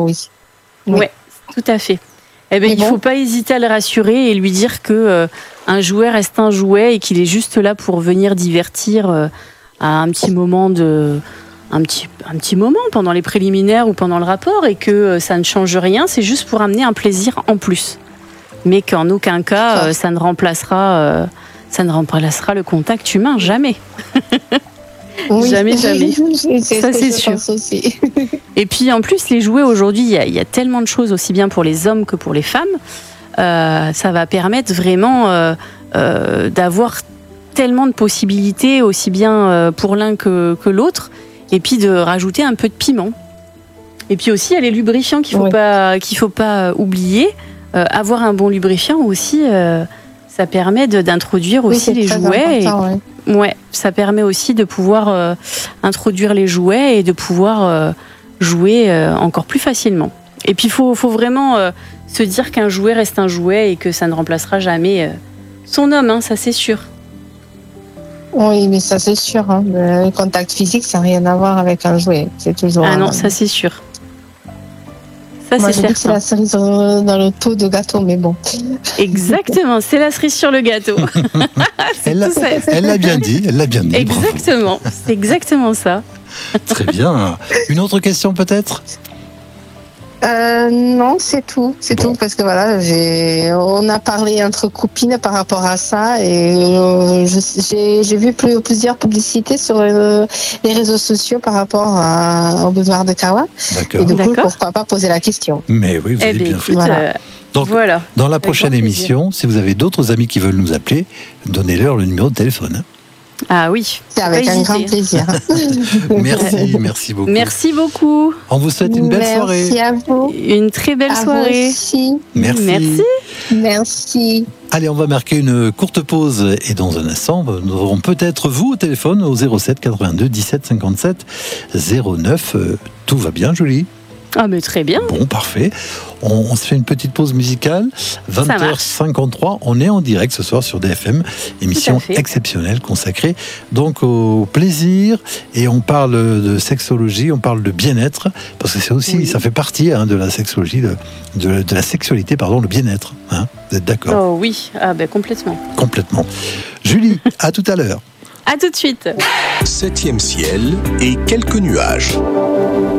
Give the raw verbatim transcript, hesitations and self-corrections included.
oui. Oui, ouais, tout à fait. Eh ben, il ne bon. faut pas hésiter à le rassurer et lui dire que euh, un jouet reste un jouet et qu'il est juste là pour venir divertir euh, à un petit moment de, un petit, un petit moment pendant les préliminaires ou pendant le rapport et que euh, ça ne change rien, c'est juste pour amener un plaisir en plus. Mais qu'en aucun cas, euh, ça ne remplacera, euh, ça ne remplacera le contact humain, jamais. Oui. Jamais, jamais. c'est ça, c'est sûr. Aussi. Et puis, en plus, les jouets, aujourd'hui, il y, y a tellement de choses, aussi bien pour les hommes que pour les femmes. Euh, ça va permettre vraiment euh, euh, d'avoir tellement de possibilités, aussi bien euh, pour l'un que, que l'autre. Et puis, de rajouter un peu de piment. Et puis aussi, il y a les lubrifiants qu'il ne faut, oui. qu'il faut pas oublier. Euh, avoir un bon lubrifiant aussi, euh, ça permet de, d'introduire aussi oui, les jouets. Et, ouais. Ouais, ça permet aussi de pouvoir euh, introduire les jouets et de pouvoir euh, jouer euh, encore plus facilement. Et puis il faut, faut vraiment euh, se dire qu'un jouet reste un jouet et que ça ne remplacera jamais euh, son homme, hein, ça c'est sûr. Oui, mais ça c'est sûr. Hein. Le contact physique, ça n'a rien à voir avec un jouet. C'est toujours. Ah non, un... ça c'est sûr. Ça, Moi, c'est j'ai dit que c'est la cerise dans le pot de gâteau, mais bon. Exactement, c'est la cerise sur le gâteau. elle, l'a, elle l'a bien dit, elle l'a bien dit. Exactement, bravo. C'est exactement ça. Très bien. Une autre question peut-être ? Euh, non, c'est tout, c'est bon. tout parce que voilà, j'ai, on a parlé entre copines par rapport à ça et euh, je, j'ai, j'ai vu plus, plusieurs publicités sur euh, les réseaux sociaux par rapport à, au besoin de Kawa. D'accord. Et du coup, D'accord. pourquoi pas poser la question ? Mais oui, vous eh avez bien, bien fait. Voilà. Euh, Donc, voilà. Dans la prochaine émission, si vous avez d'autres amis qui veulent nous appeler, donnez-leur le numéro de téléphone. Hein. Ah oui. C'est avec un grand plaisir. Merci, merci beaucoup. Merci beaucoup. On vous souhaite une belle merci soirée. Merci à vous. Une très belle à soirée. Vous aussi. Merci. Merci. Merci. Allez, on va marquer une courte pause et dans un instant, nous aurons peut-être vous au téléphone au zéro sept quatre-vingt-deux dix-sept cinquante-sept zéro neuf. Euh, tout va bien, Julie ? Ah mais très bien. Bon, parfait. On, on se fait une petite pause musicale. vingt heures cinquante-trois, on est en direct ce soir sur D F M. Émission exceptionnelle consacrée donc au plaisir. Et on parle de sexologie, on parle de bien-être. Parce que c'est aussi, oui. ça fait partie hein, de la sexologie, de, de, de la sexualité, pardon, le bien-être. Hein, vous êtes d'accord ? Oh oui, ah ben complètement. Complètement. Julie, à tout à l'heure. À tout de suite. Septième ciel et quelques nuages.